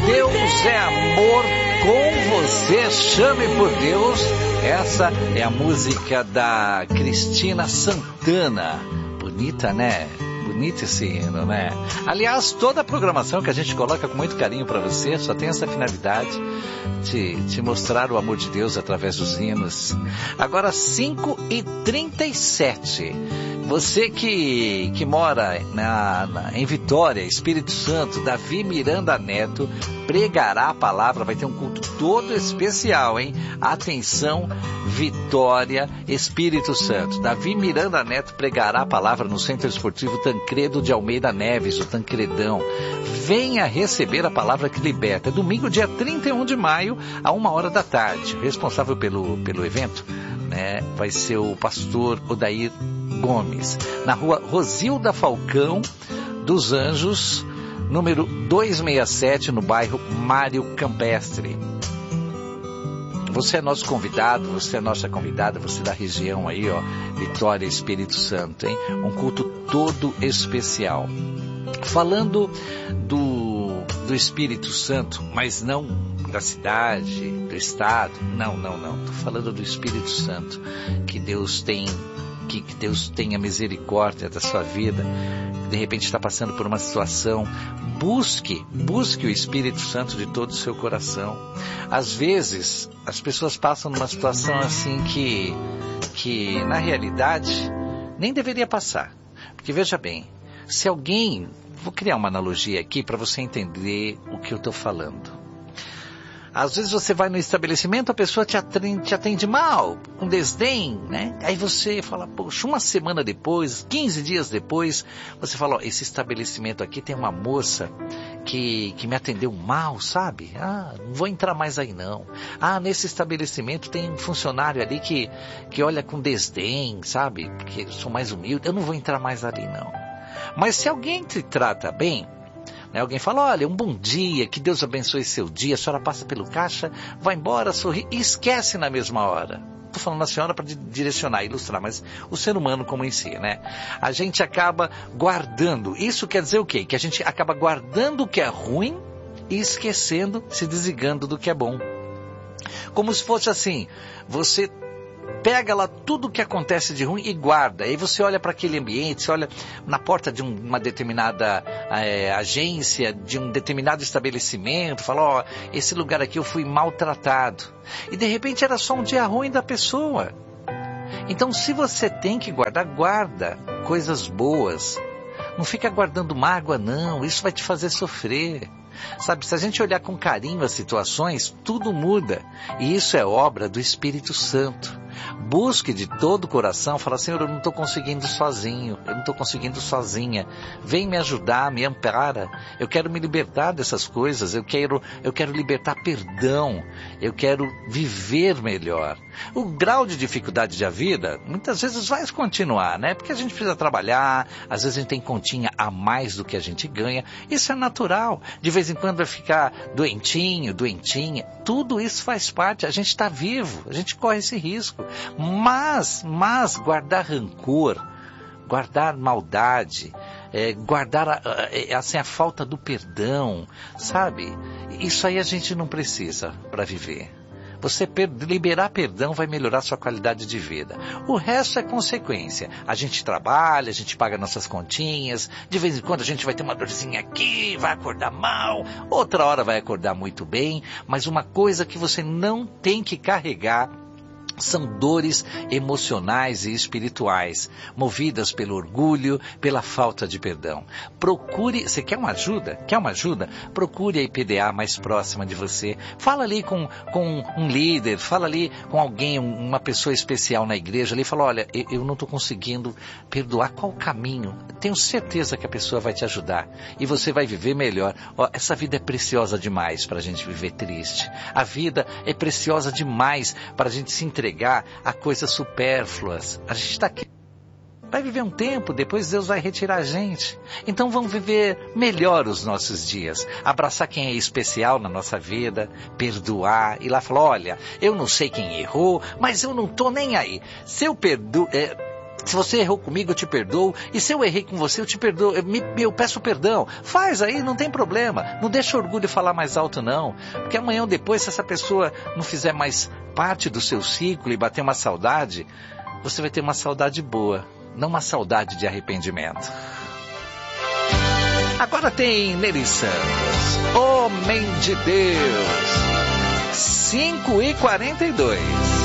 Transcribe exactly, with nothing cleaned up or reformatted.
Deus é amor com você, chame por Deus. Essa é a música da Cristina Santana. Bonita, né? Bonito esse hino, né? Aliás, toda a programação que a gente coloca com muito carinho para você só tem essa finalidade de te mostrar o amor de Deus através dos hinos. Agora, cinco e trinta e sete. Você que, que mora na, na, em Vitória, Espírito Santo, Davi Miranda Neto pregará a palavra, vai ter um culto todo especial, hein? Atenção, Vitória, Espírito Santo. Davi Miranda Neto pregará a palavra no Centro Esportivo Tancredo de Almeida Neves, o Tancredão. Venha receber a palavra que liberta. Domingo, dia trinta e um de maio, a uma hora da tarde. O responsável pelo, pelo evento, né, vai ser o pastor Odair Gomes, na rua Rosilda Falcão dos Anjos, número duzentos e sessenta e sete, no bairro Mário Campestre. Você é nosso convidado, você é nossa convidada, você da região aí, ó, Vitória, Espírito Santo, hein? Um culto todo especial. Falando do, do Espírito Santo, mas não da cidade, do estado, não, não, não. Estou falando do Espírito Santo, que Deus tem... Que Deus tenha misericórdia da sua vida. De repente está passando por uma situação, busque, busque o Espírito Santo de todo o seu coração. Às vezes, as pessoas passam numa situação assim que, que na realidade, nem deveria passar. Porque veja bem, se alguém, vou criar uma analogia aqui para você entender o que eu estou falando. Às vezes você vai no estabelecimento, a pessoa te atende, te atende mal, com desdém, né? Aí você fala, poxa, uma semana depois, quinze dias depois, você fala, ó, esse estabelecimento aqui tem uma moça que, que me atendeu mal, sabe? Ah, não vou entrar mais aí não. Ah, nesse estabelecimento tem um funcionário ali que, que olha com desdém, sabe? Porque eu sou mais humilde, eu não vou entrar mais ali não. Mas se alguém te trata bem, alguém fala, olha, um bom dia, que Deus abençoe seu dia, a senhora passa pelo caixa, vai embora, sorri e esquece na mesma hora. Estou falando a senhora para direcionar, ilustrar, mas o ser humano como em si, né? A gente acaba guardando, isso quer dizer o quê? Que a gente acaba guardando o que é ruim e esquecendo, se desligando do que é bom. Como se fosse assim, você pega lá tudo o que acontece de ruim e guarda. Aí você olha para aquele ambiente, você olha na porta de um, uma determinada é, agência, de um determinado estabelecimento, fala, ó, esse lugar aqui eu fui maltratado. E de repente era só um dia ruim da pessoa. Então se você tem que guardar, guarda coisas boas. Não fica guardando mágoa não, isso vai te fazer sofrer. Sabe, se a gente olhar com carinho as situações, tudo muda. E isso é obra do Espírito Santo. Busque de todo o coração, fala, Senhor, eu não estou conseguindo sozinho, eu não estou conseguindo sozinha. Vem me ajudar, me ampara. Eu quero me libertar dessas coisas, eu quero, eu quero libertar perdão, eu quero viver melhor. O grau de dificuldade da vida, muitas vezes vai continuar, né? Porque a gente precisa trabalhar, às vezes a gente tem continha a mais do que a gente ganha. Isso é natural. De vez em quando vai ficar doentinho, doentinha. Tudo isso faz parte. A gente está vivo, a gente corre esse risco. Mas, mas guardar rancor, guardar maldade, é, guardar a, a, assim, a falta do perdão, sabe? Isso aí a gente não precisa para viver. Você per- liberar perdão vai melhorar sua qualidade de vida. O resto é consequência. A gente trabalha, a gente paga nossas continhas, de vez em quando a gente vai ter uma dorzinha aqui, vai acordar mal, outra hora vai acordar muito bem, mas uma coisa que você não tem que carregar são dores emocionais e espirituais, movidas pelo orgulho, pela falta de perdão. Procure, você quer uma ajuda? Quer uma ajuda? Procure a I P D A mais próxima de você. Fala ali com, com um líder, fala ali com alguém, uma pessoa especial na igreja, ali fala, olha, eu, eu não estou conseguindo perdoar, qual o caminho? Tenho certeza que a pessoa vai te ajudar e você vai viver melhor. Ó, essa vida é preciosa demais para a gente viver triste. A vida é preciosa demais para a gente se entregar a coisas supérfluas. A gente está aqui, vai viver um tempo, depois Deus vai retirar a gente. Então vamos viver melhor os nossos dias. Abraçar quem é especial na nossa vida, perdoar, e lá falar, olha, eu não sei quem errou, mas eu não estou nem aí. Se eu perdoo... É, Se você errou comigo, eu te perdoo. E se eu errei com você, eu te perdoo. Eu, me, eu peço perdão. Faz aí, não tem problema. Não deixa o orgulho falar mais alto, não. Porque amanhã ou depois, se essa pessoa não fizer mais parte do seu ciclo e bater uma saudade, você vai ter uma saudade boa, não uma saudade de arrependimento. Agora tem Neri Santos, Homem de Deus, cinco e quarenta e dois.